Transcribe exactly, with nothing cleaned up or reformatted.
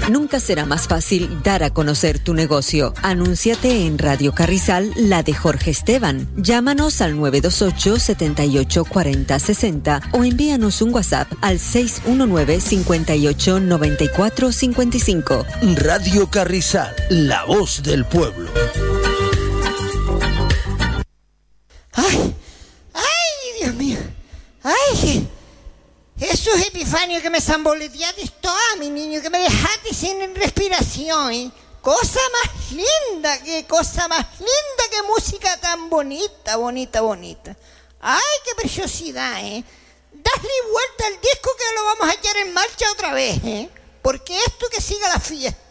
Nunca será más fácil dar a conocer tu negocio. Anúnciate en Radio Carrizal, la de Jorge Esteban. Llámanos al nueve dos ocho, siete ocho cuatro cero seis cero o envíanos un WhatsApp al seis uno nueve, cinco ocho, nueve cuatro cinco cinco. Radio Carrizal, la voz del pueblo. ¡Ay! ¡Ay, Dios mío! ¡Ay! Jesús Epifanio, que me zamboleteaste toda, mi niño, que me dejaste sin respiración, ¿eh? Cosa más linda, qué cosa más linda, qué música tan bonita, bonita, bonita. ¡Ay, qué preciosidad, eh! Dale vuelta al disco que lo vamos a echar en marcha otra vez, ¿eh? Porque esto que siga la fiesta.